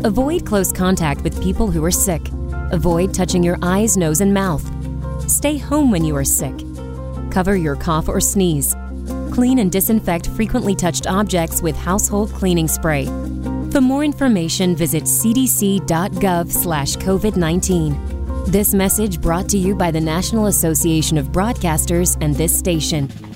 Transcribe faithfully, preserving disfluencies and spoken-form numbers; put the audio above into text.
Avoid close contact with people who are sick. Avoid touching your eyes, nose, and mouth. Stay home when you are sick. Cover your cough or sneeze. Clean and disinfect frequently touched objects with household cleaning spray. For more information, visit c d c dot gov slash covid nineteen. This message brought to you by the National Association of Broadcasters and this station.